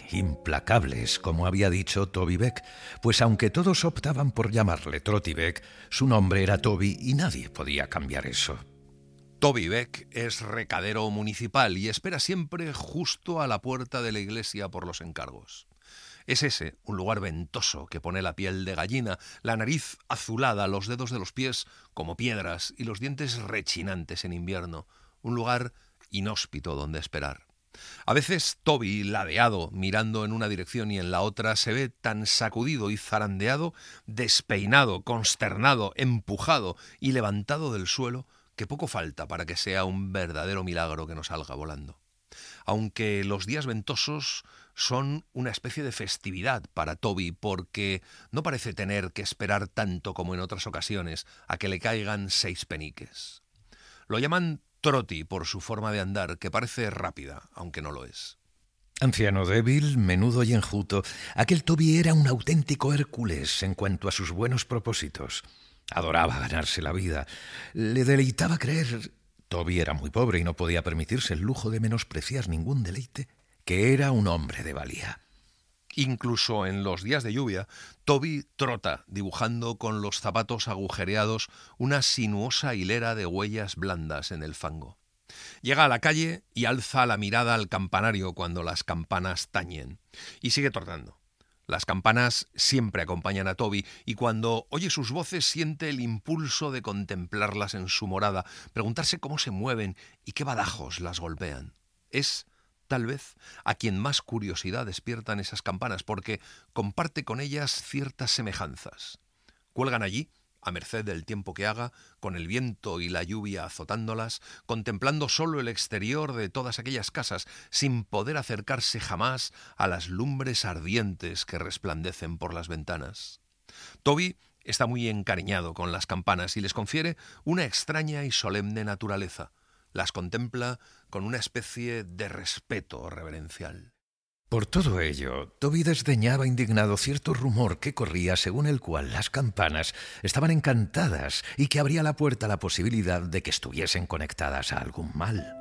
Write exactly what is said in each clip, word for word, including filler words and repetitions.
implacables, como había dicho Toby Veck, pues aunque todos optaban por llamarle Trotty Veck, su nombre era Toby y nadie podía cambiar eso. Toby Veck es recadero municipal y espera siempre justo a la puerta de la iglesia por los encargos. Es ese un lugar ventoso que pone la piel de gallina, la nariz azulada, los dedos de los pies como piedras y los dientes rechinantes en invierno. Un lugar inhóspito donde esperar. A veces Toby, ladeado, mirando en una dirección y en la otra, se ve tan sacudido y zarandeado, despeinado, consternado, empujado y levantado del suelo, que poco falta para que sea un verdadero milagro que no salga volando. Aunque los días ventosos son una especie de festividad para Toby, porque no parece tener que esperar tanto como en otras ocasiones a que le caigan seis peniques. Lo llaman Trotty por su forma de andar, que parece rápida, aunque no lo es. Anciano débil, menudo y enjuto, aquel Toby era un auténtico Hércules en cuanto a sus buenos propósitos. Adoraba ganarse la vida. Le deleitaba creer... Toby era muy pobre y no podía permitirse el lujo de menospreciar ningún deleite, que era un hombre de valía. Incluso en los días de lluvia, Toby trota, dibujando con los zapatos agujereados una sinuosa hilera de huellas blandas en el fango. Llega a la calle y alza la mirada al campanario cuando las campanas tañen. Y sigue trotando. Las campanas siempre acompañan a Toby y cuando oye sus voces siente el impulso de contemplarlas en su morada, preguntarse cómo se mueven y qué badajos las golpean. Es, tal vez, a quien más curiosidad despiertan esas campanas porque comparte con ellas ciertas semejanzas. Cuelgan allí, a merced del tiempo que haga, con el viento y la lluvia azotándolas, contemplando solo el exterior de todas aquellas casas, sin poder acercarse jamás a las lumbres ardientes que resplandecen por las ventanas. Toby está muy encariñado con las campanas y les confiere una extraña y solemne naturaleza. Las contempla con una especie de respeto reverencial. Por todo ello, Toby desdeñaba indignado cierto rumor que corría según el cual las campanas estaban encantadas y que abría la puerta a la posibilidad de que estuviesen conectadas a algún mal.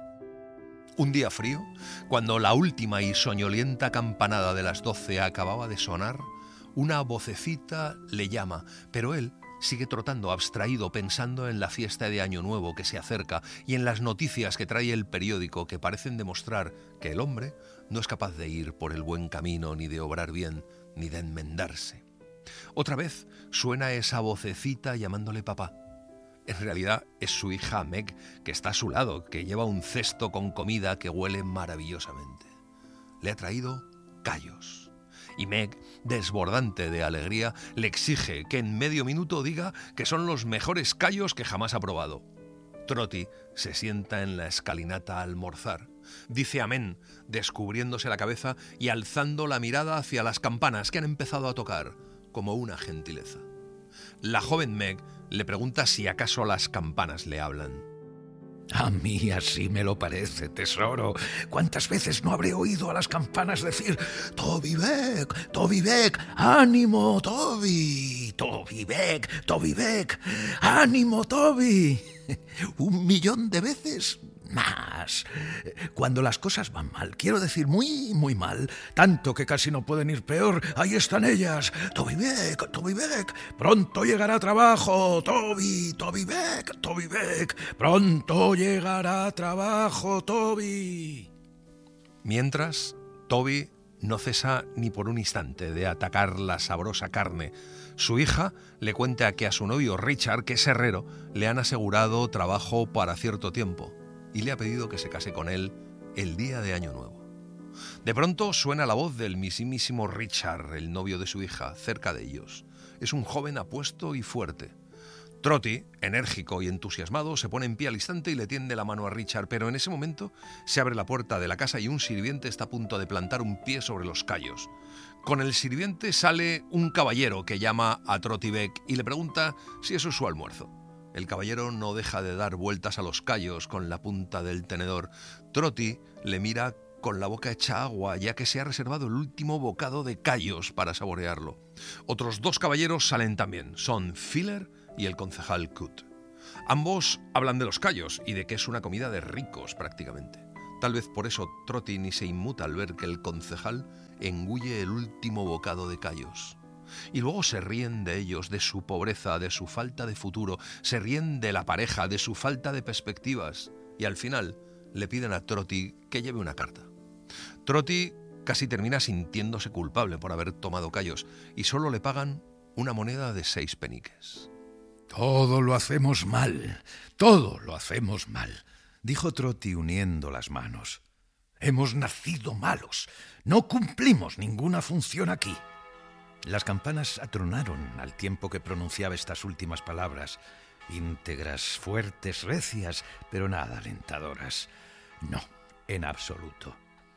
Un día frío, cuando la última y soñolienta campanada de las doce acababa de sonar, una vocecita le llama, pero él sigue trotando abstraído pensando en la fiesta de Año Nuevo que se acerca y en las noticias que trae el periódico que parecen demostrar que el hombre no es capaz de ir por el buen camino, ni de obrar bien, ni de enmendarse. Otra vez suena esa vocecita llamándole papá. En realidad es su hija Meg, que está a su lado, que lleva un cesto con comida que huele maravillosamente. Le ha traído callos. Y Meg, desbordante de alegría, le exige que en medio minuto diga que son los mejores callos que jamás ha probado. Trotty se sienta en la escalinata a almorzar. Dice amén, descubriéndose la cabeza y alzando la mirada hacia las campanas que han empezado a tocar, como una gentileza. La joven Meg le pregunta si acaso las campanas le hablan. A mí así me lo parece, tesoro. ¿Cuántas veces no habré oído a las campanas decir «Toby Veck, Toby Veck, ánimo, Toby! Toby Veck, Toby Veck, ánimo, Toby!» Un millón de veces más. Cuando las cosas van mal, quiero decir muy, muy mal, tanto que casi no pueden ir peor, ahí están ellas. Toby Veck, Toby Veck, pronto llegará trabajo. Toby, Toby Veck, Toby Veck, pronto llegará trabajo, Toby. Mientras, Toby no cesa ni por un instante de atacar la sabrosa carne. Su hija le cuenta que a su novio Richard, que es herrero, le han asegurado trabajo para cierto tiempo y le ha pedido que se case con él el día de Año Nuevo. De pronto suena la voz del mismísimo Richard, el novio de su hija, cerca de ellos. Es un joven apuesto y fuerte. Trotty, enérgico y entusiasmado, se pone en pie al instante y le tiende la mano a Richard, pero en ese momento se abre la puerta de la casa y un sirviente está a punto de plantar un pie sobre los callos. Con el sirviente sale un caballero que llama a Trotty Veck y le pregunta si eso es su almuerzo. El caballero no deja de dar vueltas a los callos con la punta del tenedor. Trotty le mira con la boca hecha agua, ya que se ha reservado el último bocado de callos para saborearlo. Otros dos caballeros salen también, son Filler y el concejal Cut. Ambos hablan de los callos y de que es una comida de ricos prácticamente. Tal vez por eso Trotty ni se inmuta al ver que el concejal engulle el último bocado de callos. Y luego se ríen de ellos, de su pobreza, de su falta de futuro, se ríen de la pareja, de su falta de perspectivas, y al final le piden a Trotty que lleve una carta. Trotty casi termina sintiéndose culpable por haber tomado callos, y solo le pagan una moneda de seis peniques. Todo lo hacemos mal, todo lo hacemos mal, dijo Trotty uniendo las manos. Hemos nacido malos, no cumplimos ninguna función aquí. Las campanas atronaron al tiempo que pronunciaba estas últimas palabras, íntegras, fuertes, recias, pero nada alentadoras. No, en absoluto.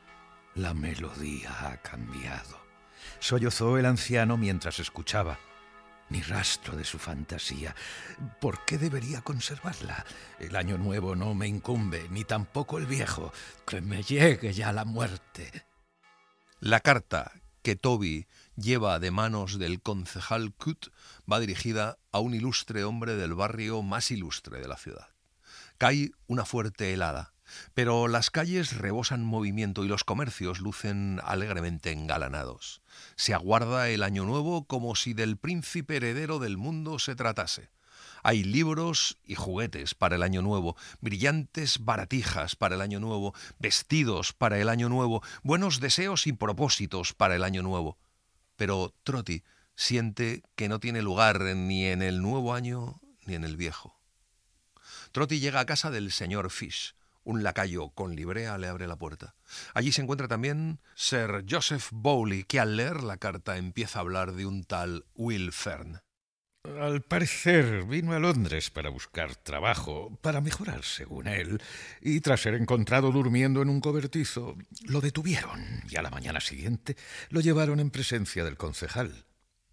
La melodía ha cambiado. Sollozó el anciano mientras escuchaba. Ni rastro de su fantasía. ¿Por qué debería conservarla? El año nuevo no me incumbe, ni tampoco el viejo. Que me llegue ya la muerte. La carta que Toby lleva de manos del concejal Cut va dirigida a un ilustre hombre del barrio más ilustre de la ciudad. Cae una fuerte helada, pero las calles rebosan movimiento y los comercios lucen alegremente engalanados. Se aguarda el año nuevo como si del príncipe heredero del mundo se tratase. Hay libros y juguetes para el año nuevo, brillantes baratijas para el año nuevo, vestidos para el año nuevo, buenos deseos y propósitos para el año nuevo. Pero Trotty siente que no tiene lugar ni en el nuevo año ni en el viejo. Trotty llega a casa del señor Fish. Un lacayo con librea le abre la puerta. Allí se encuentra también Sir Joseph Bowley, que al leer la carta empieza a hablar de un tal Will Fern. Al parecer vino a Londres para buscar trabajo, para mejorar, según él, y tras ser encontrado durmiendo en un cobertizo, lo detuvieron y a la mañana siguiente lo llevaron en presencia del concejal.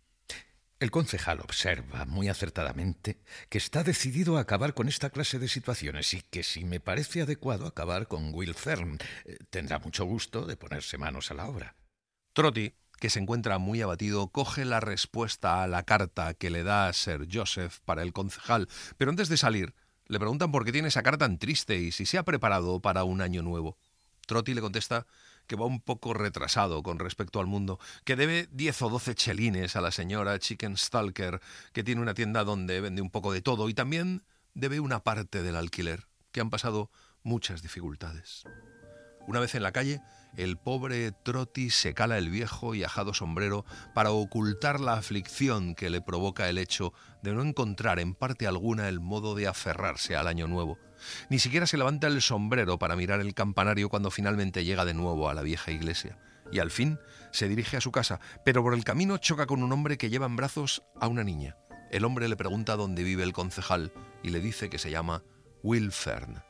El concejal observa muy acertadamente que está decidido a acabar con esta clase de situaciones y que si me parece adecuado acabar con Will Fern, eh, tendrá mucho gusto de ponerse manos a la obra. Trotty, que se encuentra muy abatido, coge la respuesta a la carta que le da Sir Joseph para el concejal, pero antes de salir le preguntan por qué tiene esa cara tan triste y si se ha preparado para un año nuevo. Trotty le contesta que va un poco retrasado con respecto al mundo, que debe diez o doce chelines a la señora Chicken Stalker, que tiene una tienda donde vende un poco de todo, y también debe una parte del alquiler, que han pasado muchas dificultades. Una vez en la calle, el pobre Trotty se cala el viejo y ajado sombrero para ocultar la aflicción que le provoca el hecho de no encontrar en parte alguna el modo de aferrarse al año nuevo. Ni siquiera se levanta el sombrero para mirar el campanario cuando finalmente llega de nuevo a la vieja iglesia. Y al fin se dirige a su casa, pero por el camino choca con un hombre que lleva en brazos a una niña. El hombre le pregunta dónde vive el concejal y le dice que se llama Will Fern.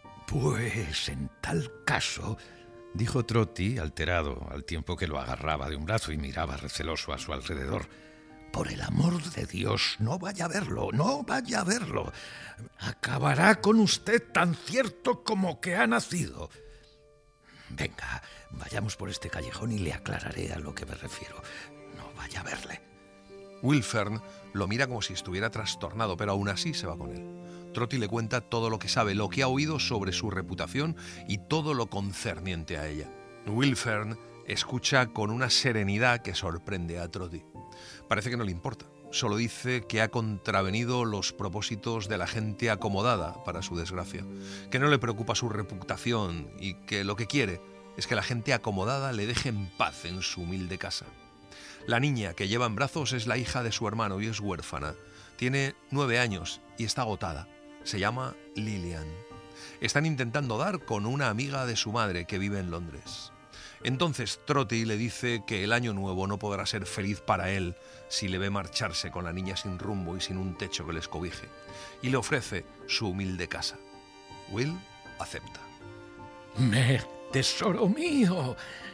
Pues en tal caso, dijo Trotty, alterado, al tiempo que lo agarraba de un brazo y miraba receloso a su alrededor. Por el amor de Dios, no vaya a verlo, no vaya a verlo. Acabará con usted tan cierto como que ha nacido. Venga, vayamos por este callejón y le aclararé a lo que me refiero. No vaya a verle. Will Fern lo mira como si estuviera trastornado, pero aún así se va con él. Trotty le cuenta todo lo que sabe, lo que ha oído sobre su reputación y todo lo concerniente a ella. Will Fern escucha con una serenidad que sorprende a Trotty. Parece que no le importa. Solo dice que ha contravenido los propósitos de la gente acomodada, para su desgracia, que no le preocupa su reputación y que lo que quiere es que la gente acomodada le deje en paz en su humilde casa. La niña que lleva en brazos es la hija de su hermano y es huérfana. Tiene nueve años y está agotada. Se llama Lillian. Están intentando dar con una amiga de su madre que vive en Londres. Entonces Trotty le dice que el año nuevo no podrá ser feliz para él si le ve marcharse con la niña sin rumbo y sin un techo que les cobije, y le ofrece su humilde casa. Will acepta. ¡Me, tesoro mío!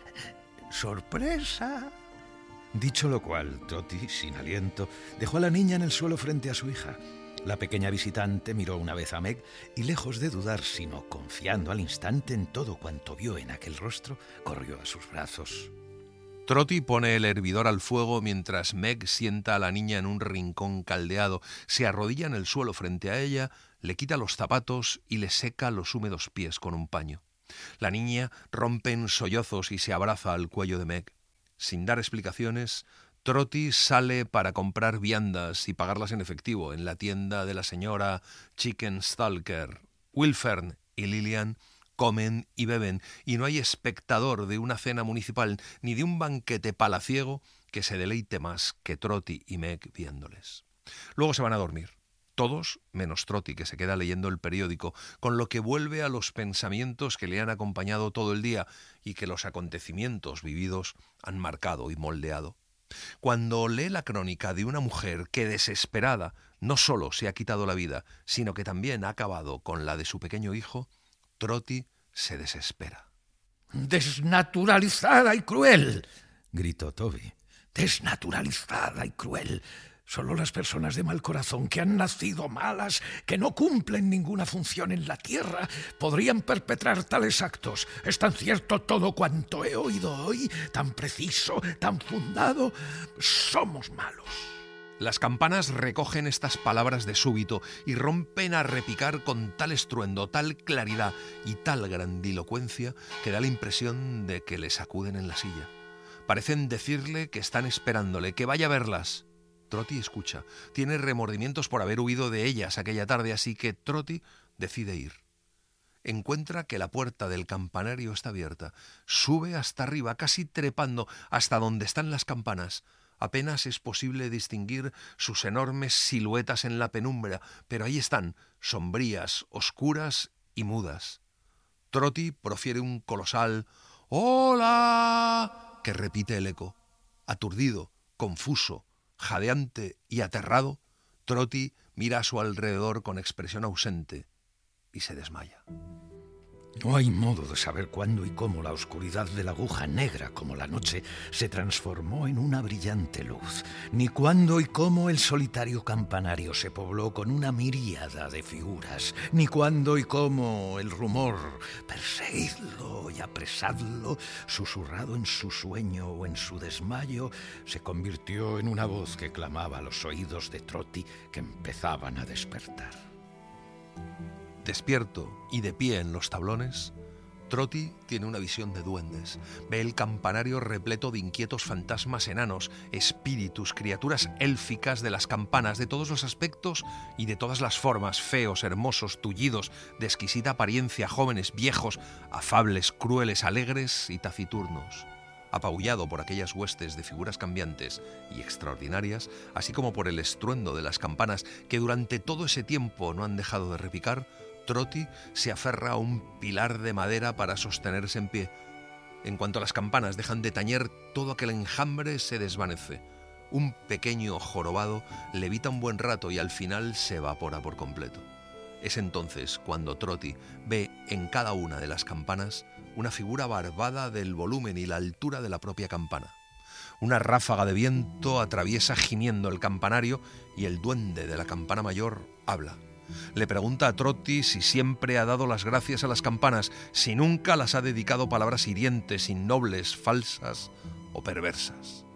¡Sorpresa! Dicho lo cual, Trotty, sin aliento, dejó a la niña en el suelo frente a su hija. La pequeña visitante miró una vez a Meg y, lejos de dudar, sino confiando al instante en todo cuanto vio en aquel rostro, corrió a sus brazos. Trotty pone el hervidor al fuego mientras Meg sienta a la niña en un rincón caldeado, se arrodilla en el suelo frente a ella, le quita los zapatos y le seca los húmedos pies con un paño. La niña rompe en sollozos y se abraza al cuello de Meg. Sin dar explicaciones, Trotty sale para comprar viandas y pagarlas en efectivo en la tienda de la señora Chickenstalker. Wilfern y Lillian comen y beben, y no hay espectador de una cena municipal ni de un banquete palaciego que se deleite más que Trotty y Meg viéndoles. Luego se van a dormir, todos menos Trotty, que se queda leyendo el periódico, con lo que vuelve a los pensamientos que le han acompañado todo el día y que los acontecimientos vividos han marcado y moldeado. Cuando lee la crónica de una mujer que, desesperada, no solo se ha quitado la vida, sino que también ha acabado con la de su pequeño hijo, Trotty se desespera. «Desnaturalizada y cruel», gritó Toby. «Desnaturalizada y cruel. Solo las personas de mal corazón, que han nacido malas, que no cumplen ninguna función en la tierra, podrían perpetrar tales actos. Es tan cierto todo cuanto he oído hoy, tan preciso, tan fundado. Somos malos». Las campanas recogen estas palabras de súbito y rompen a repicar con tal estruendo, tal claridad y tal grandilocuencia que da la impresión de que le sacuden en la silla. Parecen decirle que están esperándole, que vaya a verlas. Trotty escucha. Tiene remordimientos por haber huido de ellas aquella tarde, así que Trotty decide ir. Encuentra que la puerta del campanario está abierta. Sube hasta arriba, casi trepando hasta donde están las campanas. Apenas es posible distinguir sus enormes siluetas en la penumbra, pero ahí están, sombrías, oscuras y mudas. Trotty profiere un colosal «¡Hola!» que repite el eco. Aturdido, confuso, jadeante y aterrado, Trotty mira a su alrededor con expresión ausente y se desmaya. No hay modo de saber cuándo y cómo la oscuridad de la aguja, negra como la noche, se transformó en una brillante luz, ni cuándo y cómo el solitario campanario se pobló con una miríada de figuras, ni cuándo y cómo el rumor, perseguidlo y apresadlo, susurrado en su sueño o en su desmayo, se convirtió en una voz que clamaba a los oídos de Trotty, que empezaban a despertar. Despierto y de pie en los tablones, Trotty tiene una visión de duendes. Ve el campanario repleto de inquietos fantasmas enanos, espíritus, criaturas élficas de las campanas, de todos los aspectos y de todas las formas, feos, hermosos, tullidos, de exquisita apariencia, jóvenes, viejos, afables, crueles, alegres y taciturnos. Apabullado por aquellas huestes de figuras cambiantes y extraordinarias, así como por el estruendo de las campanas que durante todo ese tiempo no han dejado de repicar, Trotty se aferra a un pilar de madera para sostenerse en pie. En cuanto las campanas dejan de tañer, todo aquel enjambre se desvanece. Un pequeño jorobado levita un buen rato y al final se evapora por completo. Es entonces cuando Trotty ve en cada una de las campanas una figura barbada del volumen y la altura de la propia campana. Una ráfaga de viento atraviesa gimiendo el campanario y el duende de la campana mayor habla. Le pregunta a Trotty si siempre ha dado las gracias a las campanas, si nunca las ha dedicado palabras hirientes, innobles, falsas o perversas.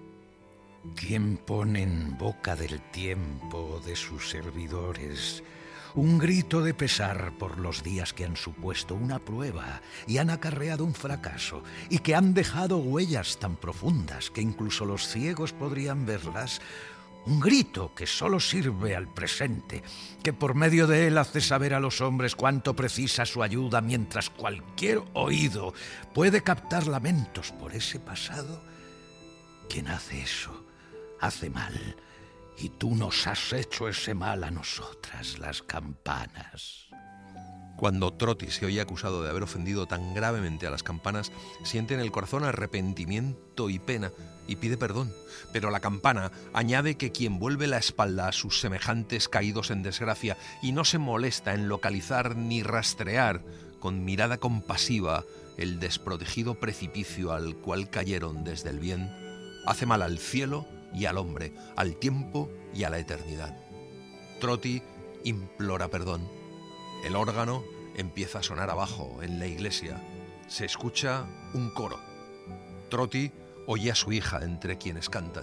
¿Quién pone en boca del tiempo de sus servidores un grito de pesar por los días que han supuesto una prueba y han acarreado un fracaso y que han dejado huellas tan profundas que incluso los ciegos podrían verlas? Un grito que solo sirve al presente, que por medio de él hace saber a los hombres cuánto precisa su ayuda, mientras cualquier oído puede captar lamentos por ese pasado. Quien hace eso, hace mal, y tú nos has hecho ese mal a nosotras, las campanas. Cuando Trotty se oye acusado de haber ofendido tan gravemente a las campanas, siente en el corazón arrepentimiento y pena y pide perdón. Pero la campana añade que quien vuelve la espalda a sus semejantes caídos en desgracia y no se molesta en localizar ni rastrear con mirada compasiva el desprotegido precipicio al cual cayeron desde el bien, hace mal al cielo y al hombre, al tiempo y a la eternidad. Trotty implora perdón. El órgano empieza a sonar abajo, en la iglesia. Se escucha un coro. Trotty oye a su hija entre quienes cantan.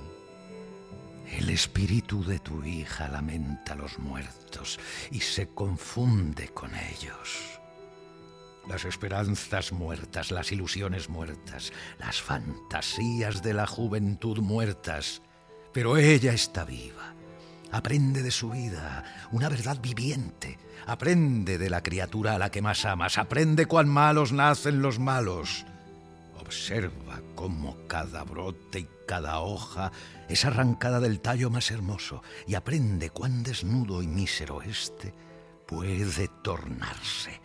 El espíritu de tu hija lamenta a los muertos y se confunde con ellos. Las esperanzas muertas, las ilusiones muertas, las fantasías de la juventud muertas. Pero ella está viva. Aprende de su vida, una verdad viviente. Aprende de la criatura a la que más amas. Aprende cuán malos nacen los malos. Observa cómo cada brote y cada hoja es arrancada del tallo más hermoso y aprende cuán desnudo y mísero éste puede tornarse.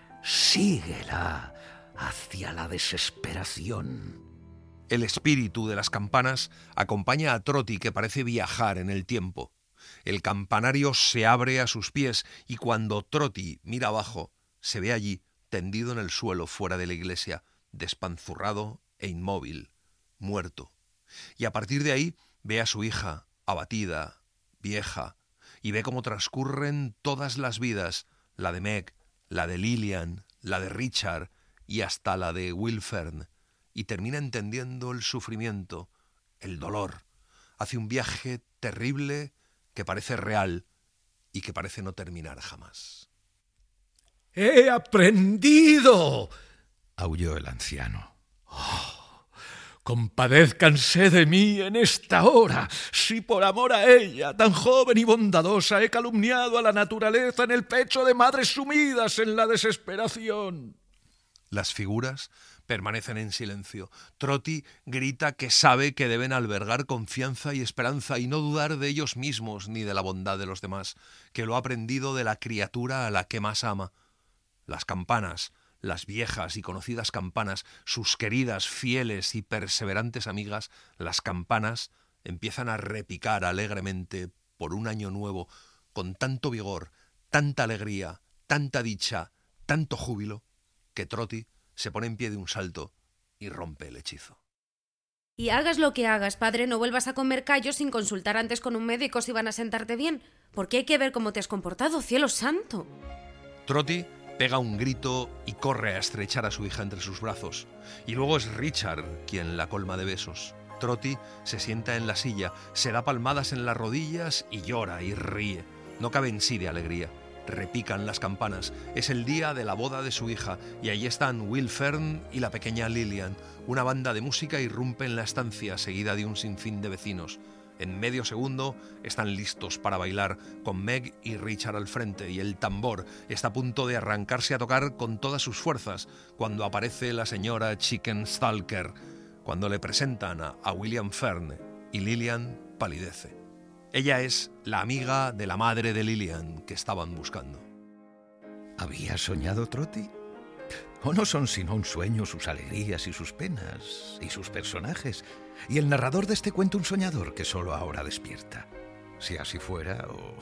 Síguela hacia la desesperación. El espíritu de las campanas acompaña a Trotty, que parece viajar en el tiempo. El campanario se abre a sus pies y cuando Trotty mira abajo, se ve allí, tendido en el suelo fuera de la iglesia, despanzurrado e inmóvil, muerto. Y a partir de ahí ve a su hija, abatida, vieja, y ve cómo transcurren todas las vidas, la de Meg, la de Lillian, la de Richard y hasta la de Will Fern, y termina entendiendo el sufrimiento, el dolor. Hace un viaje terrible que parece real y que parece no terminar jamás. ¡He aprendido!, aulló el anciano. ¡Oh! Compadézcanse de mí en esta hora, si por amor a ella, tan joven y bondadosa, he calumniado a la naturaleza en el pecho de madres sumidas en la desesperación. Las figuras permanecen en silencio. Trotty grita que sabe que deben albergar confianza y esperanza y no dudar de ellos mismos ni de la bondad de los demás, que lo ha aprendido de la criatura a la que más ama. Las campanas, las viejas y conocidas campanas, sus queridas, fieles y perseverantes amigas, las campanas empiezan a repicar alegremente por un año nuevo, con tanto vigor, tanta alegría, tanta dicha, tanto júbilo, que Trotty se pone en pie de un salto y rompe el hechizo. Y hagas lo que hagas, padre, no vuelvas a comer callos sin consultar antes con un médico si van a sentarte bien, porque hay que ver cómo te has comportado, cielo santo. Trotty pega un grito y corre a estrechar a su hija entre sus brazos. Y luego es Richard quien la colma de besos. Trotty se sienta en la silla, se da palmadas en las rodillas y llora y ríe. No cabe en sí de alegría. Repican las campanas. Es el día de la boda de su hija y allí están Will Fern y la pequeña Lillian. Una banda de música irrumpe en la estancia seguida de un sinfín de vecinos. En medio segundo están listos para bailar, con Meg y Richard al frente, y el tambor está a punto de arrancarse a tocar con todas sus fuerzas cuando aparece la señora Chickenstalker. Cuando le presentan a, a William Fern y Lillian palidece. Ella es la amiga de la madre de Lillian que estaban buscando. ¿Había soñado Trotty? ¿O no son sino un sueño sus alegrías y sus penas y sus personajes? Y el narrador de este cuento un soñador que solo ahora despierta. Si así fuera, oh,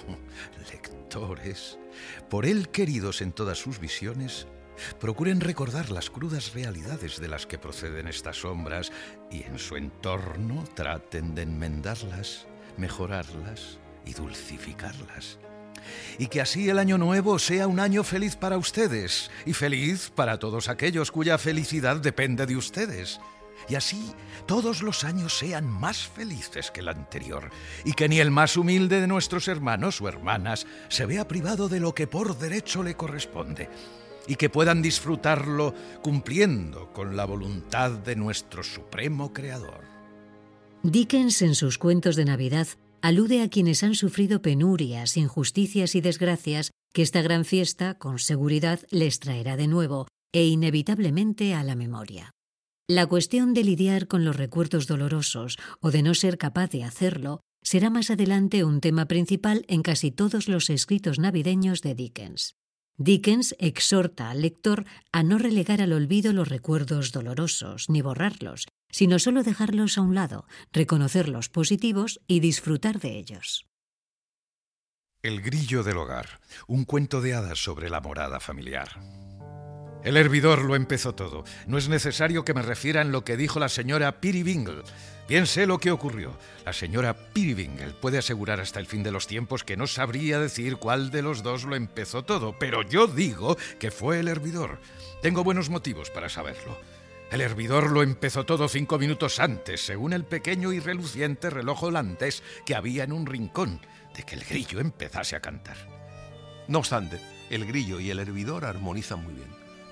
lectores, por él queridos en todas sus visiones, procuren recordar las crudas realidades de las que proceden estas sombras y en su entorno traten de enmendarlas, mejorarlas y dulcificarlas. Y que así el año nuevo sea un año feliz para ustedes y feliz para todos aquellos cuya felicidad depende de ustedes. Y así todos los años sean más felices que el anterior y que ni el más humilde de nuestros hermanos o hermanas se vea privado de lo que por derecho le corresponde y que puedan disfrutarlo cumpliendo con la voluntad de nuestro supremo Creador. Dickens, en sus cuentos de Navidad, alude a quienes han sufrido penurias, injusticias y desgracias que esta gran fiesta, con seguridad, les traerá de nuevo e inevitablemente a la memoria. La cuestión de lidiar con los recuerdos dolorosos o de no ser capaz de hacerlo será más adelante un tema principal en casi todos los escritos navideños de Dickens. Dickens exhorta al lector a no relegar al olvido los recuerdos dolorosos ni borrarlos, sino solo dejarlos a un lado, reconocer los positivos y disfrutar de ellos. El grillo del hogar, un cuento de hadas sobre la morada familiar. El hervidor lo empezó todo. No es necesario que me refiera en lo que dijo la señora Peerybingle. Bien sé lo que ocurrió. La señora Peerybingle puede asegurar hasta el fin de los tiempos que no sabría decir cuál de los dos lo empezó todo, pero yo digo que fue el hervidor. Tengo buenos motivos para saberlo. El hervidor lo empezó todo cinco minutos antes, según el pequeño y reluciente reloj holandés que había en un rincón, de que el grillo empezase a cantar. No obstante, el grillo y el hervidor armonizan muy bien.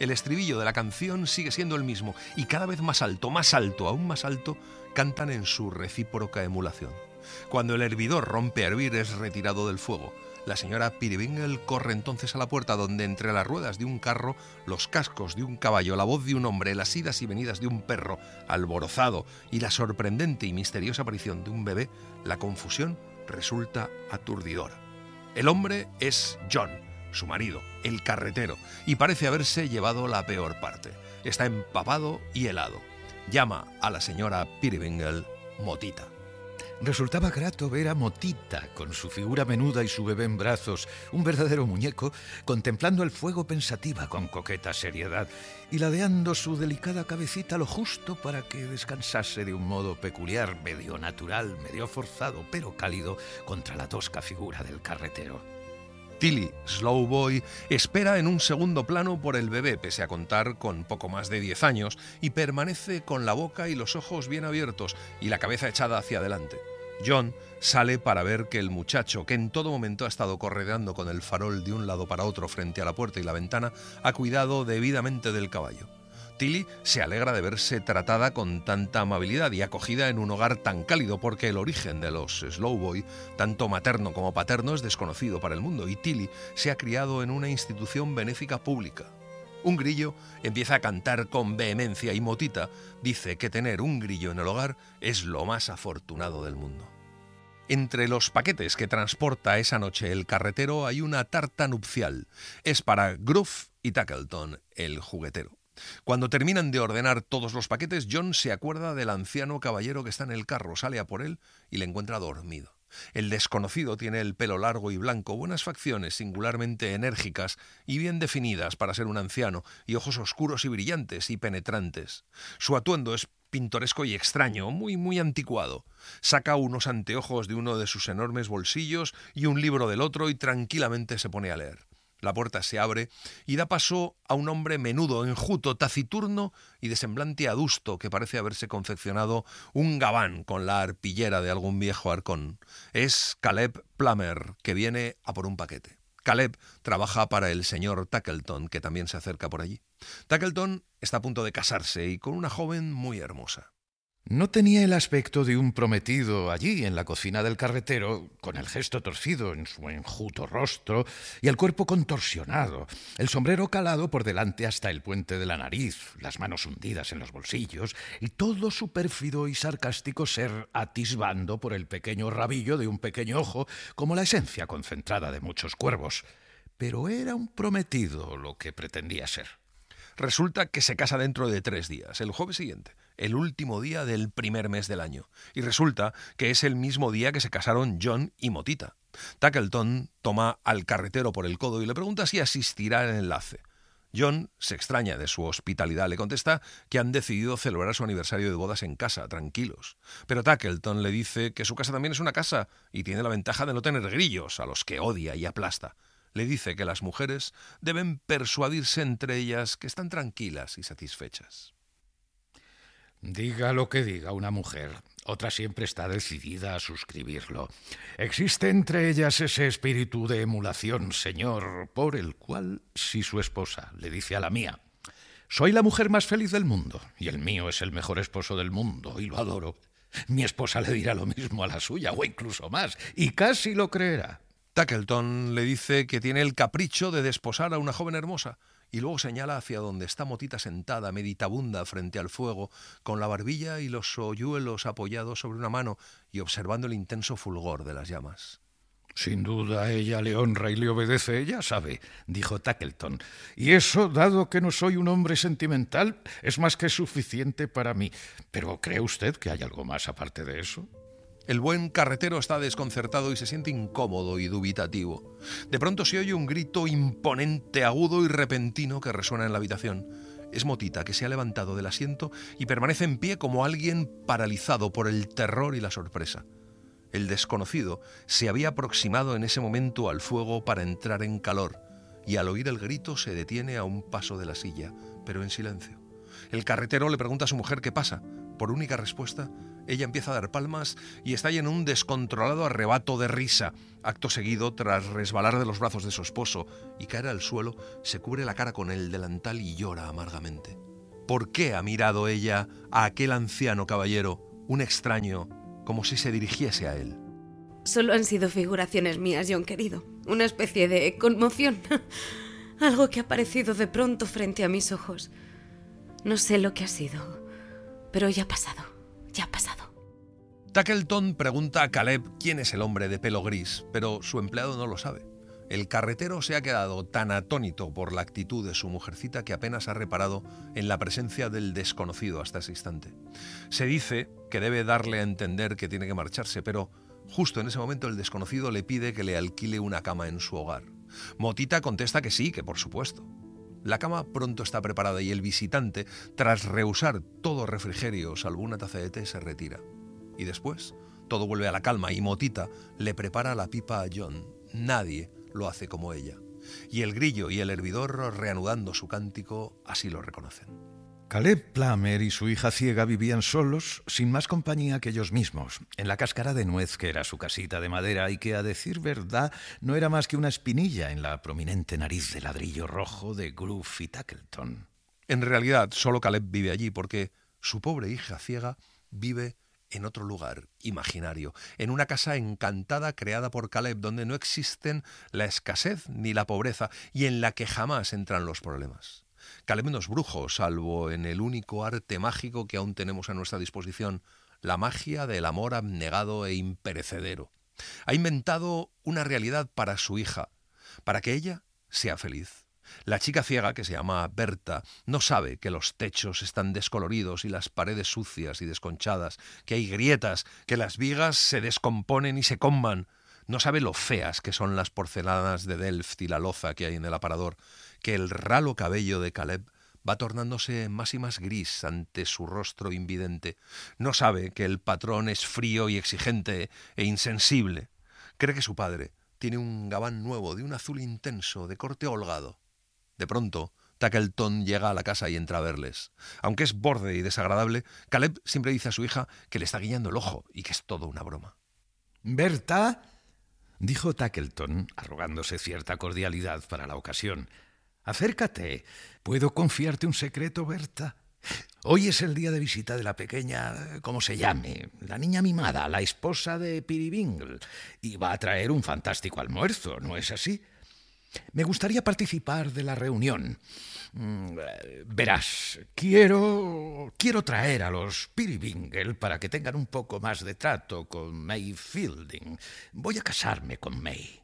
El estribillo de la canción sigue siendo el mismo y cada vez más alto, más alto, aún más alto, cantan en su recíproca emulación. Cuando el hervidor rompe a hervir es retirado del fuego. La señora Peerybingle corre entonces a la puerta donde entre las ruedas de un carro, los cascos de un caballo, la voz de un hombre, las idas y venidas de un perro alborozado y la sorprendente y misteriosa aparición de un bebé, la confusión resulta aturdidora. El hombre es John, su marido, el carretero, y parece haberse llevado la peor parte. Está empapado y helado. Llama a la señora Peerybingle Motita. Resultaba grato ver a Motita, con su figura menuda y su bebé en brazos, un verdadero muñeco, contemplando el fuego pensativa con coqueta seriedad y ladeando su delicada cabecita lo justo para que descansase de un modo peculiar, medio natural, medio forzado, pero cálido, contra la tosca figura del carretero. Tilly Slowboy espera en un segundo plano por el bebé, pese a contar con poco más de diez años, y permanece con la boca y los ojos bien abiertos y la cabeza echada hacia adelante. John sale para ver que el muchacho, que en todo momento ha estado correteando con el farol de un lado para otro frente a la puerta y la ventana, ha cuidado debidamente del caballo. Tilly se alegra de verse tratada con tanta amabilidad y acogida en un hogar tan cálido, porque el origen de los Slowboy, tanto materno como paterno, es desconocido para el mundo, y Tilly se ha criado en una institución benéfica pública. Un grillo empieza a cantar con vehemencia y Motita dice que tener un grillo en el hogar es lo más afortunado del mundo. Entre los paquetes que transporta esa noche el carretero hay una tarta nupcial. Es para Gruff y Tackleton, el juguetero. Cuando terminan de ordenar todos los paquetes, John se acuerda del anciano caballero que está en el carro, sale a por él y le encuentra dormido. El desconocido tiene el pelo largo y blanco, buenas facciones singularmente enérgicas y bien definidas para ser un anciano, y ojos oscuros y brillantes y penetrantes. Su atuendo es pintoresco y extraño, muy muy anticuado. Saca unos anteojos de uno de sus enormes bolsillos y un libro del otro y tranquilamente se pone a leer. La puerta se abre y da paso a un hombre menudo, enjuto, taciturno y de semblante adusto que parece haberse confeccionado un gabán con la arpillera de algún viejo arcón. Es Caleb Plummer, que viene a por un paquete. Caleb trabaja para el señor Tackleton, que también se acerca por allí. Tackleton está a punto de casarse y con una joven muy hermosa. No tenía el aspecto de un prometido allí en la cocina del carretero, con el gesto torcido en su enjuto rostro y el cuerpo contorsionado, el sombrero calado por delante hasta el puente de la nariz, las manos hundidas en los bolsillos y todo su pérfido y sarcástico ser atisbando por el pequeño rabillo de un pequeño ojo, como la esencia concentrada de muchos cuervos. Pero era un prometido lo que pretendía ser. Resulta que se casa dentro de tres días, el jueves siguiente, el último día del primer mes del año. Y resulta que es el mismo día que se casaron John y Motita. Tackleton toma al carretero por el codo y le pregunta si asistirá al enlace. John se extraña de su hospitalidad, le contesta que han decidido celebrar su aniversario de bodas en casa, tranquilos. Pero Tackleton le dice que su casa también es una casa y tiene la ventaja de no tener grillos, a los que odia y aplasta. Le dice que las mujeres deben persuadirse entre ellas que están tranquilas y satisfechas. Diga lo que diga una mujer, otra siempre está decidida a suscribirlo. Existe entre ellas ese espíritu de emulación, señor, por el cual, si su esposa le dice a la mía: soy la mujer más feliz del mundo y el mío es el mejor esposo del mundo y lo adoro, mi esposa le dirá lo mismo a la suya o incluso más, y casi lo creerá. Tackleton le dice que tiene el capricho de desposar a una joven hermosa y luego señala hacia donde está Motita sentada, meditabunda, frente al fuego, con la barbilla y los hoyuelos apoyados sobre una mano y observando el intenso fulgor de las llamas. Sin duda ella le honra y le obedece, ella sabe, dijo Tackleton. Y eso, dado que no soy un hombre sentimental, es más que suficiente para mí. ¿Pero cree usted que hay algo más aparte de eso? El buen carretero está desconcertado y se siente incómodo y dubitativo. De pronto se oye un grito imponente, agudo y repentino que resuena en la habitación. Es Motita, que se ha levantado del asiento y permanece en pie como alguien paralizado por el terror y la sorpresa. El desconocido se había aproximado en ese momento al fuego para entrar en calor, y al oír el grito se detiene a un paso de la silla, pero en silencio. El carretero le pregunta a su mujer qué pasa. Por única respuesta, Ella empieza a dar palmas y estalla en un descontrolado arrebato de risa. Acto seguido, tras resbalar de los brazos de su esposo y caer al suelo, se cubre la cara con el delantal y llora amargamente. ¿Por qué ha mirado ella a aquel anciano caballero, un extraño, como si se dirigiese a él? Solo han sido figuraciones mías, John querido. Una especie de conmoción. Algo que ha aparecido de pronto frente a mis ojos. No sé lo que ha sido, pero ya ha pasado, ya ha pasado. Tackleton pregunta a Caleb quién es el hombre de pelo gris, pero su empleado no lo sabe. El carretero se ha quedado tan atónito por la actitud de su mujercita que apenas ha reparado en la presencia del desconocido hasta ese instante. Se dice que debe darle a entender que tiene que marcharse, pero justo en ese momento el desconocido le pide que le alquile una cama en su hogar. Motita contesta que sí, que por supuesto. La cama pronto está preparada y el visitante, tras rehusar todo refrigerio salvo una taza de té, se retira. Y después todo vuelve a la calma y Motita le prepara la pipa a John. Nadie lo hace como ella. Y el grillo y el hervidor, reanudando su cántico, así lo reconocen. Caleb Plummer y su hija ciega vivían solos, sin más compañía que ellos mismos, en la cáscara de nuez que era su casita de madera y que, a decir verdad, no era más que una espinilla en la prominente nariz de ladrillo rojo de Groove y Tackleton. En realidad, solo Caleb vive allí porque su pobre hija ciega vive en otro lugar imaginario, en una casa encantada creada por Caleb, donde no existen la escasez ni la pobreza y en la que jamás entran los problemas. Caleb no es brujo, salvo en el único arte mágico que aún tenemos a nuestra disposición, la magia del amor abnegado e imperecedero. Ha inventado una realidad para su hija, para que ella sea feliz. La chica ciega, que se llama Berta, no sabe que los techos están descoloridos y las paredes sucias y desconchadas, que hay grietas, que las vigas se descomponen y se comban. No sabe lo feas que son las porcelanas de Delft y la loza que hay en el aparador, que el ralo cabello de Caleb va tornándose más y más gris ante su rostro invidente. No sabe que el patrón es frío y exigente e insensible. Cree que su padre tiene un gabán nuevo de un azul intenso, de corte holgado. De pronto, Tackleton llega a la casa y entra a verles. Aunque es borde y desagradable, Caleb siempre dice a su hija que le está guiñando el ojo y que es todo una broma. «Berta», dijo Tackleton, arrogándose cierta cordialidad para la ocasión, «acércate. ¿Puedo confiarte un secreto, Berta? Hoy es el día de visita de la pequeña, ¿cómo se llame? La niña mimada, la esposa de Peerybingle, y va a traer un fantástico almuerzo, ¿no es así? Me gustaría participar de la reunión. Mm, verás, quiero, quiero traer a los Peerybingle para que tengan un poco más de trato con May Fielding. Voy a casarme con May».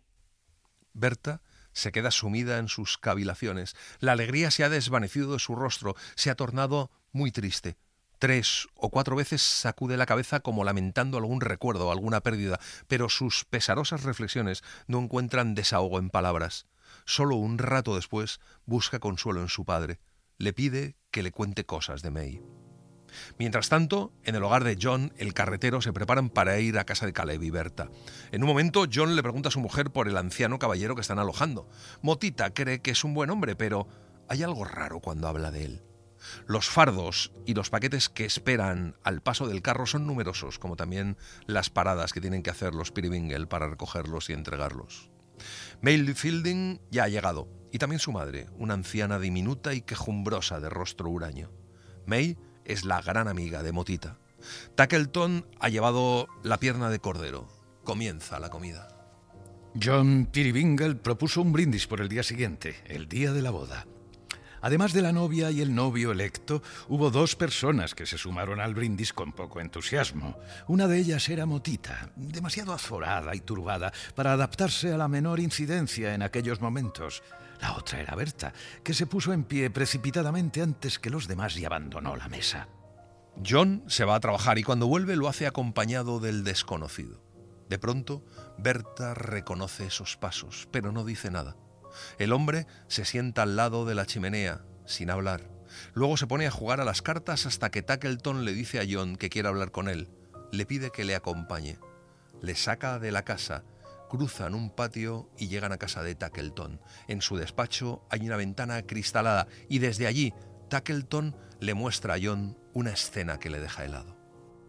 Berta se queda sumida en sus cavilaciones. La alegría se ha desvanecido de su rostro, se ha tornado muy triste. Tres o cuatro veces sacude la cabeza como lamentando algún recuerdo o alguna pérdida, pero sus pesarosas reflexiones no encuentran desahogo en palabras. Solo un rato después busca consuelo en su padre. Le pide que le cuente cosas de May. Mientras tanto, en el hogar de John, el carretero, se preparan para ir a casa de Caleb y Berta. En un momento, John le pregunta a su mujer por el anciano caballero que están alojando. Motita cree que es un buen hombre, pero hay algo raro cuando habla de él. Los fardos y los paquetes que esperan al paso del carro son numerosos, como también las paradas que tienen que hacer los Peerybingle para recogerlos y entregarlos. May Fielding ya ha llegado, y también su madre, una anciana diminuta y quejumbrosa de rostro huraño. May es la gran amiga de Motita. Tackleton ha llevado la pierna de cordero. Comienza la comida. John Peerybingle propuso un brindis por el día siguiente, el día de la boda. Además de la novia y el novio electo, hubo dos personas que se sumaron al brindis con poco entusiasmo. Una de ellas era Motita, demasiado azorada y turbada para adaptarse a la menor incidencia en aquellos momentos. La otra era Berta, que se puso en pie precipitadamente antes que los demás y abandonó la mesa. John se va a trabajar y cuando vuelve lo hace acompañado del desconocido. De pronto, Berta reconoce esos pasos, pero no dice nada. El hombre se sienta al lado de la chimenea, sin hablar. Luego se pone a jugar a las cartas hasta que Tackleton le dice a John que quiere hablar con él. Le pide que le acompañe. Le saca de la casa, cruzan un patio y llegan a casa de Tackleton. En su despacho hay una ventana acristalada y desde allí Tackleton le muestra a John una escena que le deja helado.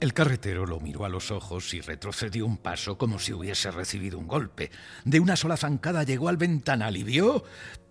El carretero lo miró a los ojos y retrocedió un paso como si hubiese recibido un golpe. De una sola zancada llegó al ventanal y vio...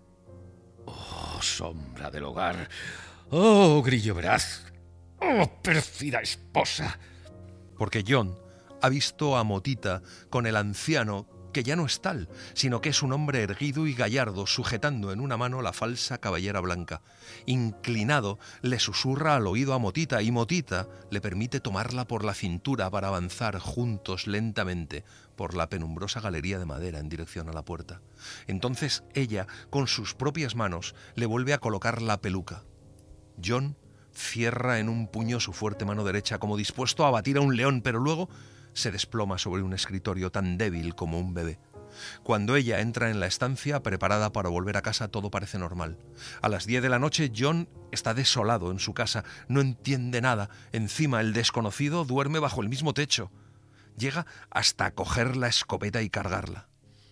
¡Oh, sombra del hogar! ¡Oh, grillo veraz! ¡Oh, pérfida esposa! Porque John ha visto a Motita con el anciano, que ya no es tal, sino que es un hombre erguido y gallardo, sujetando en una mano la falsa cabellera blanca. Inclinado, le susurra al oído a Motita, y Motita le permite tomarla por la cintura para avanzar juntos lentamente por la penumbrosa galería de madera en dirección a la puerta. Entonces ella, con sus propias manos, le vuelve a colocar la peluca. John cierra en un puño su fuerte mano derecha, como dispuesto a batir a un león, pero luego se desploma sobre un escritorio tan débil como un bebé. Cuando ella entra en la estancia preparada para volver a casa, todo parece normal. A las diez de la noche, John está desolado en su casa, no entiende nada. Encima, el desconocido duerme bajo el mismo techo. Llega hasta coger la escopeta y cargarla.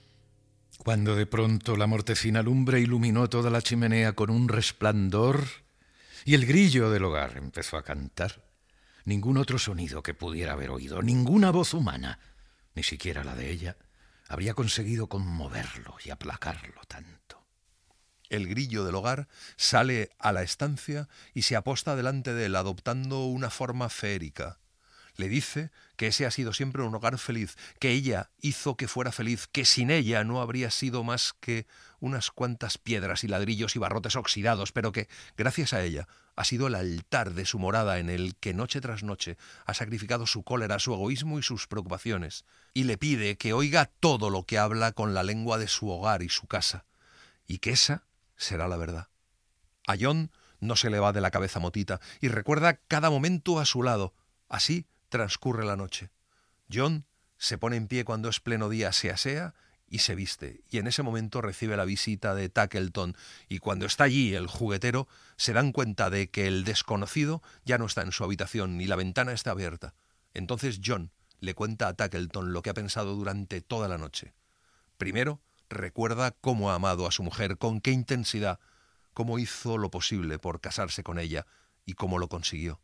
Cuando de pronto la mortecina lumbre iluminó toda la chimenea con un resplandor y el grillo del hogar empezó a cantar, ningún otro sonido que pudiera haber oído, ninguna voz humana, ni siquiera la de ella, habría conseguido conmoverlo y aplacarlo tanto. El grillo del hogar sale a la estancia y se aposta delante de él, adoptando una forma feérica. Le dice que ese ha sido siempre un hogar feliz, que ella hizo que fuera feliz, que sin ella no habría sido más que unas cuantas piedras y ladrillos y barrotes oxidados, pero que, gracias a ella, ha sido el altar de su morada en el que noche tras noche ha sacrificado su cólera, su egoísmo y sus preocupaciones, y le pide que oiga todo lo que habla con la lengua de su hogar y su casa, y que esa será la verdad. A John no se le va de la cabeza Motita, y recuerda cada momento a su lado. Así transcurre la noche. John se pone en pie cuando es pleno día, se asea y se viste, y en ese momento recibe la visita de Tackleton, y cuando está allí el juguetero, se dan cuenta de que el desconocido ya no está en su habitación, ni la ventana está abierta. Entonces John le cuenta a Tackleton lo que ha pensado durante toda la noche. Primero, recuerda cómo ha amado a su mujer, con qué intensidad, cómo hizo lo posible por casarse con ella, y cómo lo consiguió.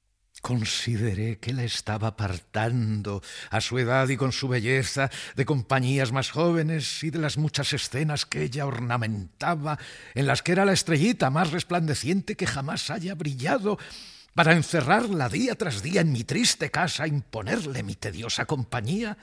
Consideré que la estaba apartando, a su edad y con su belleza, de compañías más jóvenes y de las muchas escenas que ella ornamentaba, en las que era la estrellita más resplandeciente que jamás haya brillado, para encerrarla día tras día en mi triste casa e imponerle mi tediosa compañía.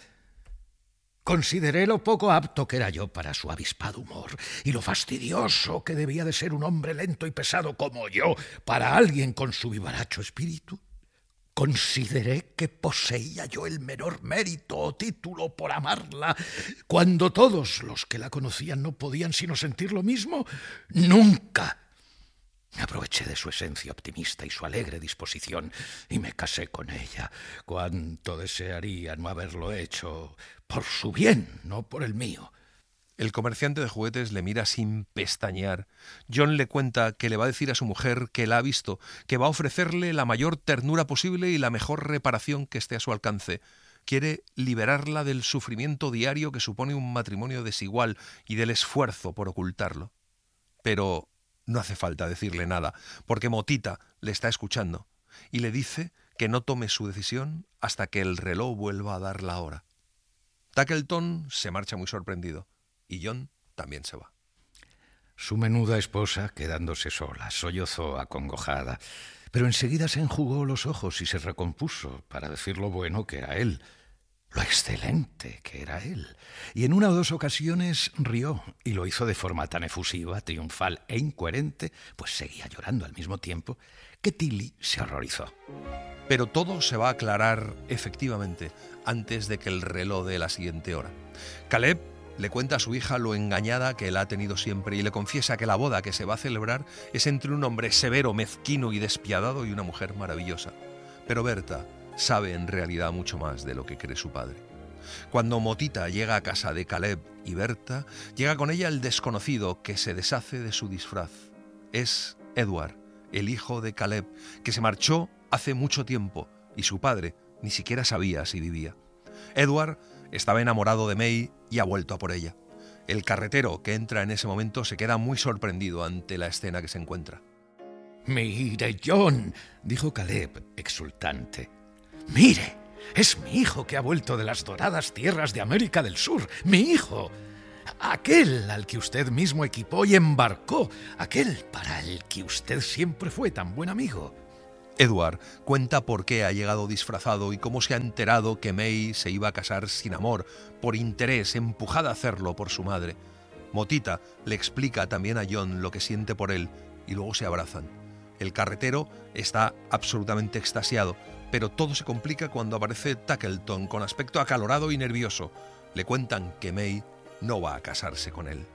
Consideré lo poco apto que era yo para su avispado humor y lo fastidioso que debía de ser un hombre lento y pesado como yo para alguien con su vivaracho espíritu. Consideré que poseía yo el menor mérito o título por amarla, cuando todos los que la conocían no podían sino sentir lo mismo. Nunca me aproveché de su esencia optimista y su alegre disposición y me casé con ella. Cuánto desearía no haberlo hecho, por su bien, no por el mío. El comerciante de juguetes le mira sin pestañear. John le cuenta que le va a decir a su mujer que la ha visto, que va a ofrecerle la mayor ternura posible y la mejor reparación que esté a su alcance. Quiere liberarla del sufrimiento diario que supone un matrimonio desigual y del esfuerzo por ocultarlo. Pero no hace falta decirle nada, porque Motita le está escuchando y le dice que no tome su decisión hasta que el reloj vuelva a dar la hora. Tackleton se marcha muy sorprendido. Y John también se va. Su menuda esposa, quedándose sola, sollozó acongojada, pero enseguida se enjugó los ojos y se recompuso para decir lo bueno que era él, lo excelente que era él. Y en una o dos ocasiones rió, y lo hizo de forma tan efusiva, triunfal e incoherente, pues seguía llorando al mismo tiempo, que Tilly se horrorizó. Pero todo se va a aclarar efectivamente antes de que el reloj dé la siguiente hora. Caleb le cuenta a su hija lo engañada que la ha tenido siempre y le confiesa que la boda que se va a celebrar es entre un hombre severo, mezquino y despiadado y una mujer maravillosa. Pero Berta sabe en realidad mucho más de lo que cree su padre. Cuando Motita llega a casa de Caleb y Berta, llega con ella el desconocido que se deshace de su disfraz. Es Edward, el hijo de Caleb, que se marchó hace mucho tiempo y su padre ni siquiera sabía si vivía. Edward estaba enamorado de May y ha vuelto a por ella. El carretero que entra en ese momento se queda muy sorprendido ante la escena que se encuentra. «Mire, John», dijo Caleb, exultante. Mire, es mi hijo que ha vuelto de las doradas tierras de América del Sur. ¡Mi hijo! Aquel al que usted mismo equipó y embarcó. Aquel para el que usted siempre fue tan buen amigo. Edward cuenta por qué ha llegado disfrazado y cómo se ha enterado que May se iba a casar sin amor, por interés, empujada a hacerlo por su madre. Motita le explica también a John lo que siente por él y luego se abrazan. El carretero está absolutamente extasiado, pero todo se complica cuando aparece Tackleton con aspecto acalorado y nervioso. Le cuentan que May no va a casarse con él.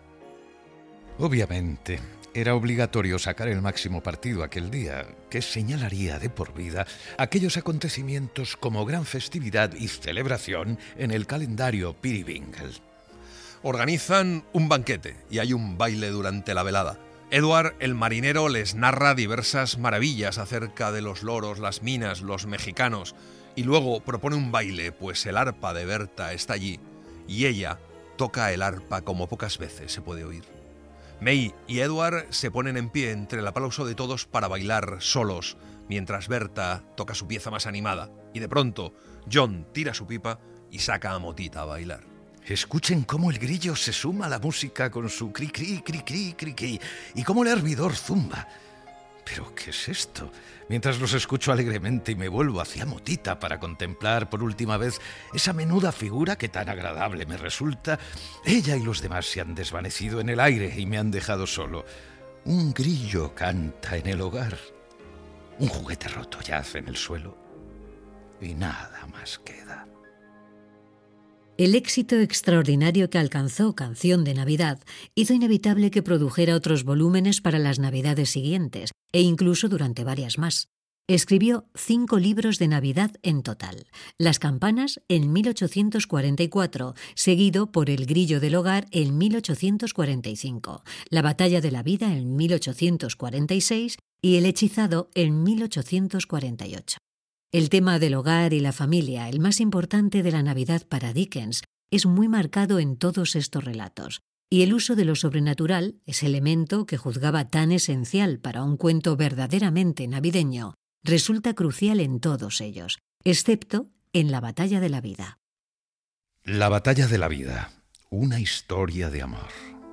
Obviamente, era obligatorio sacar el máximo partido aquel día, que señalaría de por vida aquellos acontecimientos como gran festividad y celebración en el calendario Peerybingle. Organizan un banquete y hay un baile durante la velada. Edward, el marinero, les narra diversas maravillas acerca de los loros, las minas, los mexicanos, y luego propone un baile, pues el arpa de Berta está allí, y ella toca el arpa como pocas veces se puede oír. May y Edward se ponen en pie entre el aplauso de todos para bailar solos, mientras Berta toca su pieza más animada, y de pronto John tira su pipa y saca a Motita a bailar. Escuchen cómo el grillo se suma a la música con su cri cri cri cri cri cri y cómo el hervidor zumba. ¿Pero qué es esto? Mientras los escucho alegremente y me vuelvo hacia Motita para contemplar por última vez esa menuda figura que tan agradable me resulta, ella y los demás se han desvanecido en el aire y me han dejado solo. Un grillo canta en el hogar. Un juguete roto yace en el suelo. Y nada más queda. El éxito extraordinario que alcanzó Canción de Navidad hizo inevitable que produjera otros volúmenes para las Navidades siguientes, e incluso durante varias más. Escribió cinco libros de Navidad en total. Las campanas en mil ochocientos cuarenta y cuatro, seguido por El grillo del hogar en mil ochocientos cuarenta y cinco, La batalla de la vida en mil ochocientos cuarenta y seis y El hechizado en mil ochocientos cuarenta y ocho. El tema del hogar y la familia, el más importante de la Navidad para Dickens, es muy marcado en todos estos relatos, y el uso de lo sobrenatural, ese elemento que juzgaba tan esencial para un cuento verdaderamente navideño, resulta crucial en todos ellos, excepto en La batalla de la vida. La batalla de la vida, una historia de amor.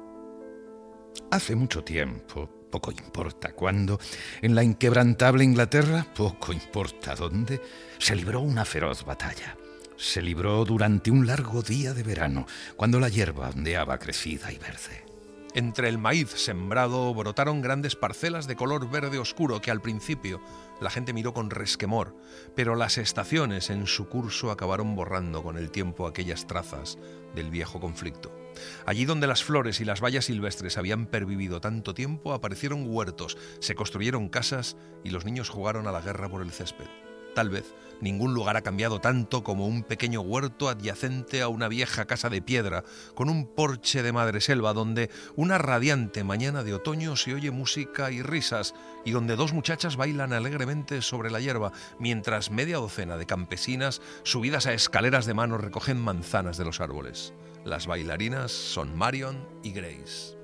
Hace mucho tiempo, poco importa cuándo, en la inquebrantable Inglaterra, poco importa dónde, se libró una feroz batalla. Se libró durante un largo día de verano, cuando la hierba ondeaba crecida y verde. Entre el maíz sembrado brotaron grandes parcelas de color verde oscuro que al principio la gente miró con resquemor, pero las estaciones en su curso acabaron borrando con el tiempo aquellas trazas del viejo conflicto. Allí donde las flores y las bayas silvestres habían pervivido tanto tiempo, aparecieron huertos, se construyeron casas y los niños jugaron a la guerra por el césped. Tal vez ningún lugar ha cambiado tanto como un pequeño huerto adyacente a una vieja casa de piedra, con un porche de madreselva donde una radiante mañana de otoño se oye música y risas y donde dos muchachas bailan alegremente sobre la hierba, mientras media docena de campesinas, subidas a escaleras de mano, recogen manzanas de los árboles. Las bailarinas son Marion y Grace.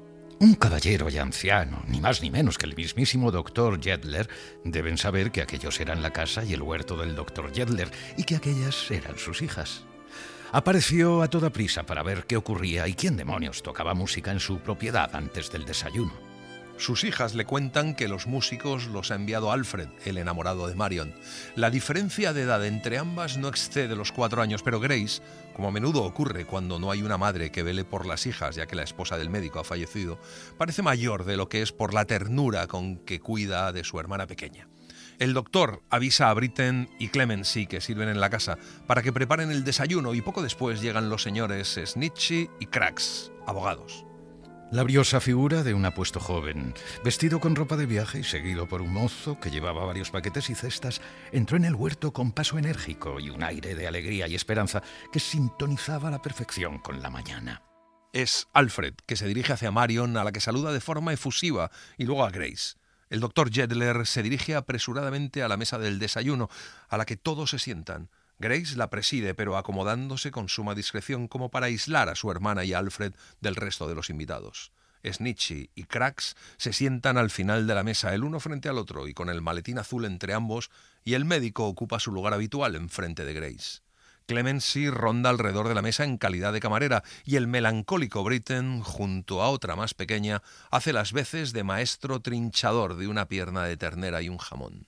Un caballero ya anciano, ni más ni menos que el mismísimo doctor Jeddler, deben saber que aquellos eran la casa y el huerto del doctor Jeddler y que aquellas eran sus hijas. Apareció a toda prisa para ver qué ocurría y quién demonios tocaba música en su propiedad antes del desayuno. Sus hijas le cuentan que los músicos los ha enviado Alfred, el enamorado de Marion. La diferencia de edad entre ambas no excede los cuatro años, pero Grace, como a menudo ocurre cuando no hay una madre que vele por las hijas, ya que la esposa del médico ha fallecido, parece mayor de lo que es por la ternura con que cuida de su hermana pequeña. El doctor avisa a Britten y Clemency, que sirven en la casa, para que preparen el desayuno, y poco después llegan los señores Snitchy y Craggs, abogados. La briosa figura de un apuesto joven, vestido con ropa de viaje y seguido por un mozo que llevaba varios paquetes y cestas, entró en el huerto con paso enérgico y un aire de alegría y esperanza que sintonizaba a la perfección con la mañana. Es Alfred, que se dirige hacia Marion, a la que saluda de forma efusiva, y luego a Grace. El doctor Jeddler se dirige apresuradamente a la mesa del desayuno, a la que todos se sientan. Grace la preside, pero acomodándose con suma discreción como para aislar a su hermana y a Alfred del resto de los invitados. Snitchy y Craggs se sientan al final de la mesa, el uno frente al otro y con el maletín azul entre ambos, y el médico ocupa su lugar habitual enfrente de Grace. Clemency ronda alrededor de la mesa en calidad de camarera y el melancólico Britten, junto a otra más pequeña, hace las veces de maestro trinchador de una pierna de ternera y un jamón.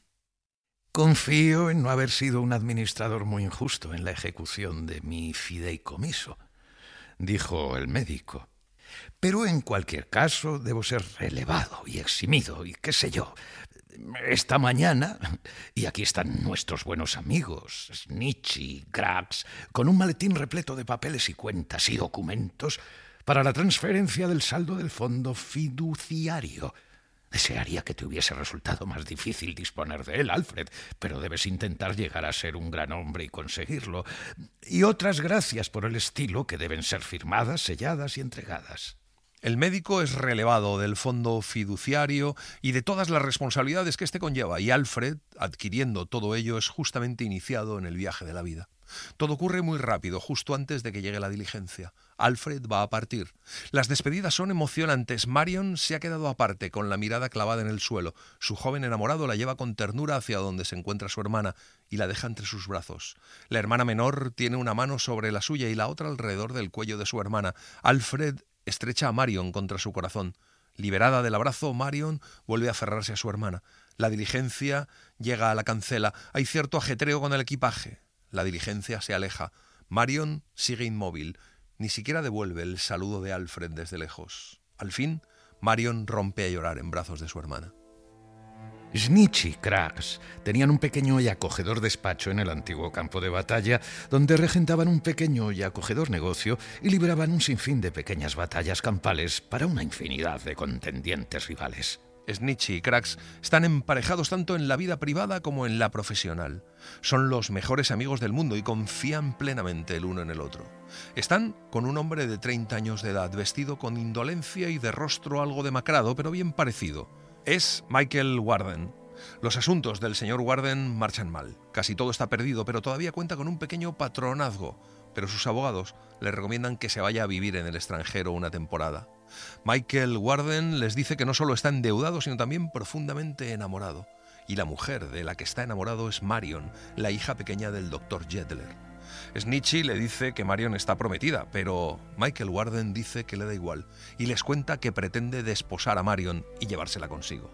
Confío en no haber sido un administrador muy injusto en la ejecución de mi fideicomiso, dijo el médico. Pero en cualquier caso debo ser relevado y eximido y qué sé yo. Esta mañana, y aquí están nuestros buenos amigos, Snitchy, Craggs, con un maletín repleto de papeles y cuentas y documentos para la transferencia del saldo del fondo fiduciario. Desearía que te hubiese resultado más difícil disponer de él, Alfred, pero debes intentar llegar a ser un gran hombre y conseguirlo. Y otras gracias por el estilo que deben ser firmadas, selladas y entregadas. El médico es relevado del fondo fiduciario y de todas las responsabilidades que éste conlleva, y Alfred, adquiriendo todo ello, es justamente iniciado en el viaje de la vida. Todo ocurre muy rápido, justo antes de que llegue la diligencia. Alfred va a partir. Las despedidas son emocionantes. Marion se ha quedado aparte, con la mirada clavada en el suelo. Su joven enamorado la lleva con ternura hacia donde se encuentra su hermana y la deja entre sus brazos. La hermana menor tiene una mano sobre la suya y la otra alrededor del cuello de su hermana. Alfred estrecha a Marion contra su corazón. Liberada del abrazo, Marion vuelve a aferrarse a su hermana. La diligencia llega a la cancela. Hay cierto ajetreo con el equipaje. La diligencia se aleja. Marion sigue inmóvil. Ni siquiera devuelve el saludo de Alfred desde lejos. Al fin, Marion rompe a llorar en brazos de su hermana. Snitchy y Craggs tenían un pequeño y acogedor despacho en el antiguo campo de batalla, donde regentaban un pequeño y acogedor negocio y libraban un sinfín de pequeñas batallas campales para una infinidad de contendientes rivales. Snitchy y Craggs están emparejados tanto en la vida privada como en la profesional. Son los mejores amigos del mundo y confían plenamente el uno en el otro. Están con un hombre de treinta años de edad, vestido con indolencia y de rostro algo demacrado, pero bien parecido. Es Michael Warden. Los asuntos del señor Warden marchan mal. Casi todo está perdido, pero todavía cuenta con un pequeño patronazgo. Pero sus abogados le recomiendan que se vaya a vivir en el extranjero una temporada. Michael Warden les dice que no solo está endeudado, sino también profundamente enamorado. Y la mujer de la que está enamorado es Marion, la hija pequeña del doctor Jettler. Snitchy le dice que Marion está prometida, pero Michael Warden dice que le da igual y les cuenta que pretende desposar a Marion y llevársela consigo.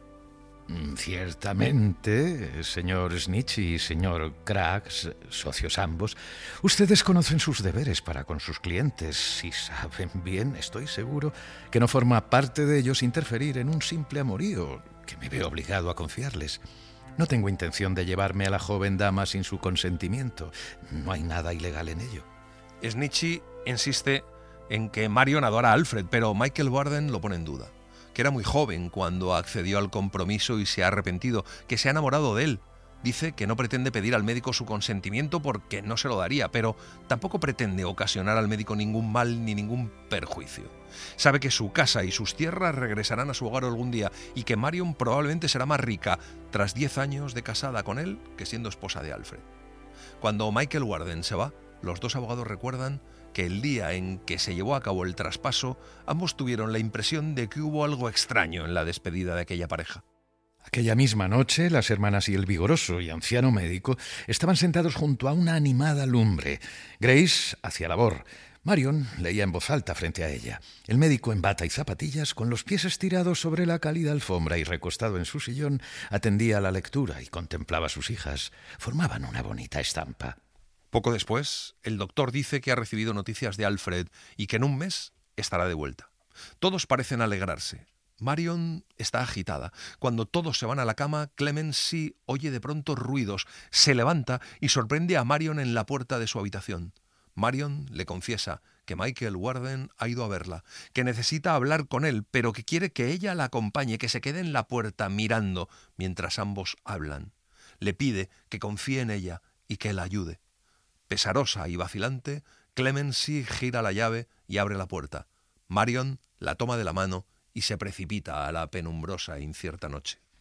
Ciertamente, señor Snitchy y señor Craggs, socios ambos, ustedes conocen sus deberes para con sus clientes y saben bien, estoy seguro, que no forma parte de ellos interferir en un simple amorío que me veo obligado a confiarles. No tengo intención de llevarme a la joven dama sin su consentimiento. No hay nada ilegal en ello. Snitchy insiste en que Marion adora a Alfred, pero Michael Warden lo pone en duda. Que era muy joven cuando accedió al compromiso y se ha arrepentido, que se ha enamorado de él. Dice que no pretende pedir al médico su consentimiento porque no se lo daría, pero tampoco pretende ocasionar al médico ningún mal ni ningún perjuicio. Sabe que su casa y sus tierras regresarán a su hogar algún día y que Marion probablemente será más rica tras diez años de casada con él que siendo esposa de Alfred. Cuando Michael Warden se va, los dos abogados recuerdan que el día en que se llevó a cabo el traspaso, ambos tuvieron la impresión de que hubo algo extraño en la despedida de aquella pareja. Aquella misma noche, las hermanas y el vigoroso y anciano médico estaban sentados junto a una animada lumbre. Grace hacía labor. Marion leía en voz alta frente a ella. El médico en bata y zapatillas, con los pies estirados sobre la cálida alfombra y recostado en su sillón, atendía a la lectura y contemplaba a sus hijas. Formaban una bonita estampa. Poco después, el doctor dice que ha recibido noticias de Alfred y que en un mes estará de vuelta. Todos parecen alegrarse. Marion está agitada. Cuando todos se van a la cama, Clemency oye de pronto ruidos, se levanta y sorprende a Marion en la puerta de su habitación. Marion le confiesa que Michael Warden ha ido a verla, que necesita hablar con él, pero que quiere que ella la acompañe, que se quede en la puerta mirando mientras ambos hablan. Le pide que confíe en ella y que la ayude. Pesarosa y vacilante, Clemency gira la llave y abre la puerta. Marion la toma de la mano y se precipita a la penumbrosa e incierta noche.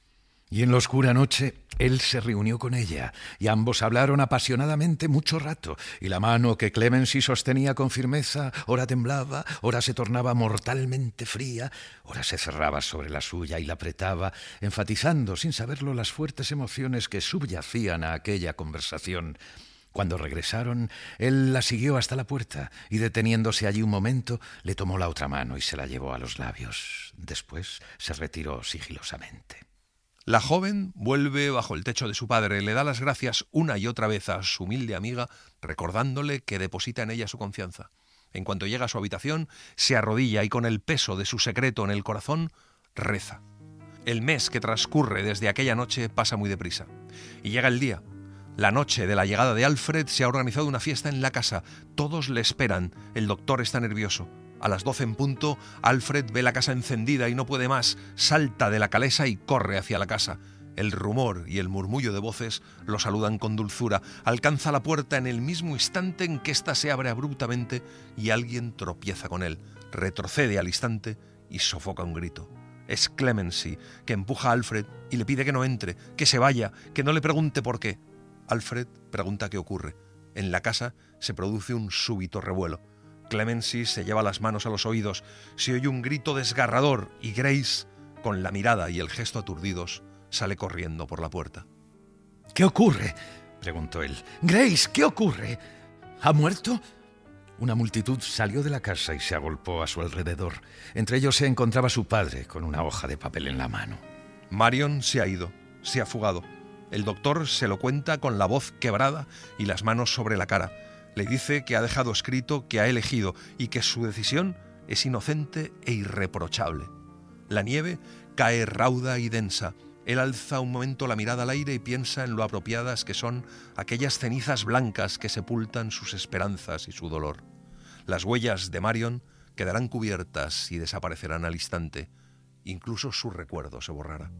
Y en la oscura noche, él se reunió con ella, y ambos hablaron apasionadamente mucho rato, y la mano que Clemency sostenía con firmeza, ora temblaba, ora se tornaba mortalmente fría, ora se cerraba sobre la suya y la apretaba, enfatizando, sin saberlo, las fuertes emociones que subyacían a aquella conversación. Cuando regresaron, él la siguió hasta la puerta, y deteniéndose allí un momento, le tomó la otra mano y se la llevó a los labios. Después se retiró sigilosamente. La joven vuelve bajo el techo de su padre, le da las gracias una y otra vez a su humilde amiga, recordándole que deposita en ella su confianza. En cuanto llega a su habitación, se arrodilla y con el peso de su secreto en el corazón, reza. El mes que transcurre desde aquella noche pasa muy deprisa. Y llega el día. La noche de la llegada de Alfred se ha organizado una fiesta en la casa. Todos le esperan. El doctor está nervioso. A las doce en punto, Alfred ve la casa encendida y no puede más. Salta de la calesa y corre hacia la casa. El rumor y el murmullo de voces lo saludan con dulzura. Alcanza la puerta en el mismo instante en que ésta se abre abruptamente y alguien tropieza con él. Retrocede al instante y sofoca un grito. Es Clemency, que empuja a Alfred y le pide que no entre, que se vaya, que no le pregunte por qué. Alfred pregunta qué ocurre. En la casa se produce un súbito revuelo. Clemency se lleva las manos a los oídos, se oye un grito desgarrador y Grace, con la mirada y el gesto aturdidos, sale corriendo por la puerta. ¿Qué ocurre?, preguntó él. Grace, ¿qué ocurre? ¿Ha muerto? Una multitud salió de la casa y se agolpó a su alrededor. Entre ellos se encontraba su padre, con una hoja de papel en la mano. Marion se ha ido, se ha fugado. El doctor se lo cuenta con la voz quebrada y las manos sobre la cara. Le dice que ha dejado escrito que ha elegido y que su decisión es inocente e irreprochable. La nieve cae rauda y densa. Él alza un momento la mirada al aire y piensa en lo apropiadas que son aquellas cenizas blancas que sepultan sus esperanzas y su dolor. Las huellas de Marion quedarán cubiertas y desaparecerán al instante. Incluso su recuerdo se borrará.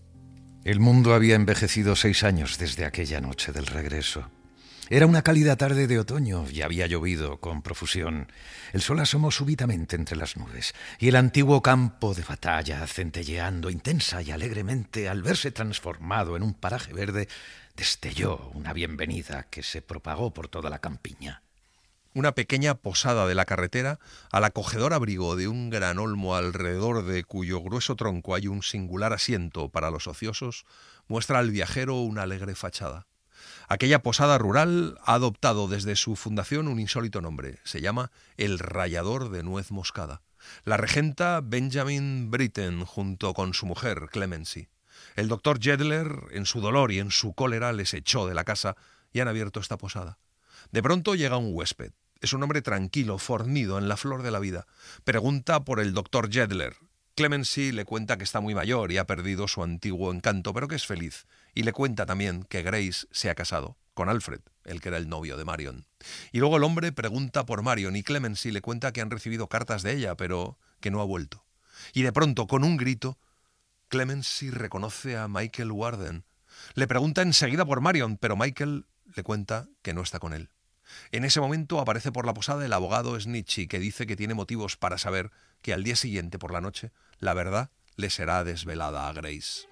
El mundo había envejecido seis años desde aquella noche del regreso. Era una cálida tarde de otoño y había llovido con profusión. El sol asomó súbitamente entre las nubes y el antiguo campo de batalla, centelleando intensa y alegremente al verse transformado en un paraje verde, destelló una bienvenida que se propagó por toda la campiña. Una pequeña posada de la carretera, al acogedor abrigo de un gran olmo alrededor de cuyo grueso tronco hay un singular asiento para los ociosos, muestra al viajero una alegre fachada. Aquella posada rural ha adoptado desde su fundación un insólito nombre. Se llama El Rallador de Nuez Moscada. La regenta Benjamin Britten junto con su mujer Clemency. El doctor Jedler, en su dolor y en su cólera, les echó de la casa y han abierto esta posada. De pronto llega un huésped. Es un hombre tranquilo, fornido, en la flor de la vida. Pregunta por el doctor Jedler. Clemency le cuenta que está muy mayor y ha perdido su antiguo encanto, pero que es feliz. Y le cuenta también que Grace se ha casado con Alfred, el que era el novio de Marion. Y luego el hombre pregunta por Marion y Clemency le cuenta que han recibido cartas de ella, pero que no ha vuelto. Y de pronto, con un grito, Clemency reconoce a Michael Warden. Le pregunta enseguida por Marion, pero Michael le cuenta que no está con él. En ese momento aparece por la posada el abogado Snitchy, que dice que tiene motivos para saber que al día siguiente por la noche la verdad le será desvelada a Grace.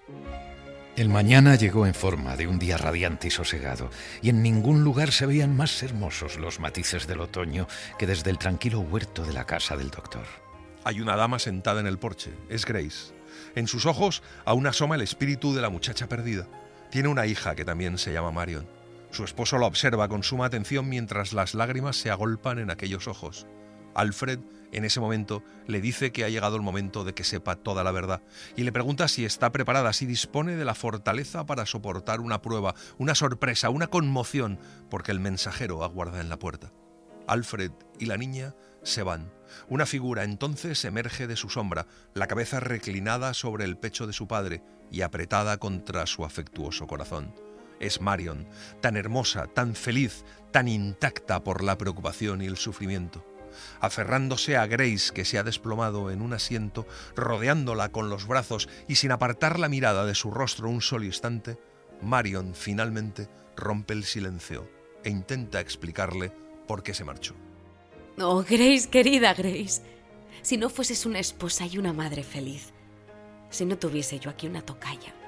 El mañana llegó en forma de un día radiante y sosegado, y en ningún lugar se veían más hermosos los matices del otoño que desde el tranquilo huerto de la casa del doctor. Hay una dama sentada en el porche, es Grace. En sus ojos aún asoma el espíritu de la muchacha perdida. Tiene una hija que también se llama Marion. Su esposo la observa con suma atención mientras las lágrimas se agolpan en aquellos ojos. Alfred, en ese momento, le dice que ha llegado el momento de que sepa toda la verdad y le pregunta si está preparada, si dispone de la fortaleza para soportar una prueba, una sorpresa, una conmoción, porque el mensajero aguarda en la puerta. Alfred y la niña se van. Una figura entonces emerge de su sombra, la cabeza reclinada sobre el pecho de su padre y apretada contra su afectuoso corazón. Es Marion, tan hermosa, tan feliz, tan intacta por la preocupación y el sufrimiento. Aferrándose a Grace, que se ha desplomado en un asiento, rodeándola con los brazos y sin apartar la mirada de su rostro un solo instante, Marion finalmente rompe el silencio e intenta explicarle por qué se marchó. Oh, Grace, querida Grace, si no fueses una esposa y una madre feliz, si no tuviese yo aquí una tocaya,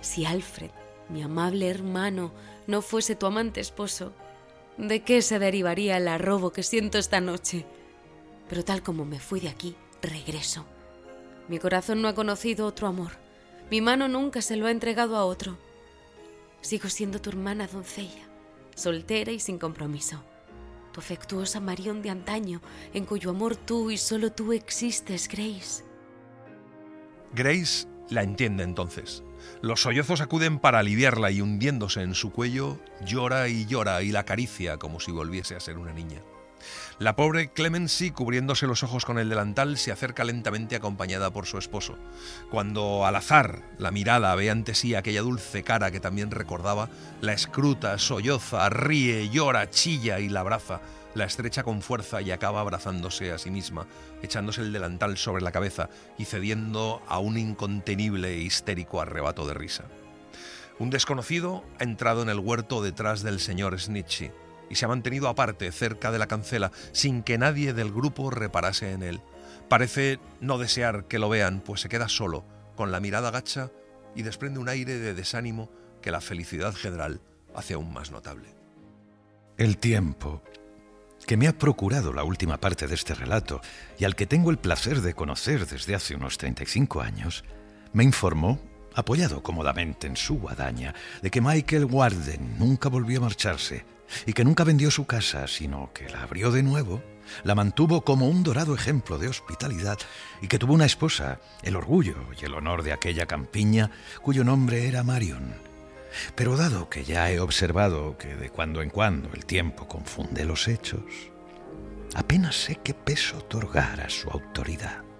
Si Alfred, mi amable hermano, no fuese tu amante esposo, ¿de qué se derivaría el arrobo que siento esta noche? Pero tal como me fui de aquí, regreso. Mi corazón no ha conocido otro amor. Mi mano nunca se lo ha entregado a otro. Sigo siendo tu hermana doncella, soltera y sin compromiso. Tu afectuosa Marion de antaño, en cuyo amor tú y solo tú existes, Grace. Grace la entiende entonces. Los sollozos acuden para aliviarla y hundiéndose en su cuello, llora y llora y la acaricia como si volviese a ser una niña. La pobre Clemency, cubriéndose los ojos con el delantal, se acerca lentamente acompañada por su esposo. Cuando al azar la mirada ve ante sí aquella dulce cara que también recordaba, la escruta, solloza, ríe, llora, chilla y la abraza, la estrecha con fuerza y acaba abrazándose a sí misma, echándose el delantal sobre la cabeza y cediendo a un incontenible e histérico arrebato de risa. Un desconocido ha entrado en el huerto detrás del señor Snitchey y se ha mantenido aparte, cerca de la cancela, sin que nadie del grupo reparase en él. Parece no desear que lo vean, pues se queda solo, con la mirada gacha y desprende un aire de desánimo que la felicidad general hace aún más notable. El tiempo que me ha procurado la última parte de este relato y al que tengo el placer de conocer desde hace unos treinta y cinco años, me informó, apoyado cómodamente en su guadaña, de que Michael Warden nunca volvió a marcharse y que nunca vendió su casa, sino que la abrió de nuevo, la mantuvo como un dorado ejemplo de hospitalidad y que tuvo una esposa, el orgullo y el honor de aquella campiña, cuyo nombre era Marion. Pero dado que ya he observado que de cuando en cuando el tiempo confunde los hechos, apenas sé qué peso otorgar a su autoridad.